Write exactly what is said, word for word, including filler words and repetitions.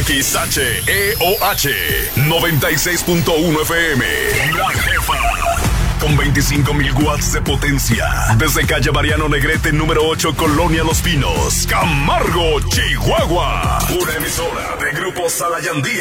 X H E O H noventa y seis punto uno F M. La Jefa. Con veinticinco mil watts de potencia. Desde calle Mariano Negrete, número ocho, Colonia Los Pinos, Camargo, Chihuahua. Una emisora de Grupo Salayandía.